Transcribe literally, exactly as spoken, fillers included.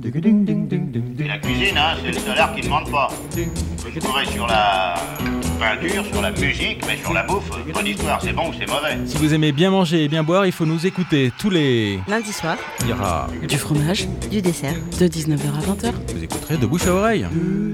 Et la cuisine, hein, c'est le salaire qui ne demande pas. Je pourrais sur la peinture, sur la musique, mais sur la bouffe, pas d'histoire, c'est bon ou c'est mauvais. Si vous aimez bien manger et bien boire, il faut nous écouter tous les... Lundi soir, Il y aura... du fromage, du dessert, de dix-neuf heures à vingt heures. Vous écouterez de bouche à oreille.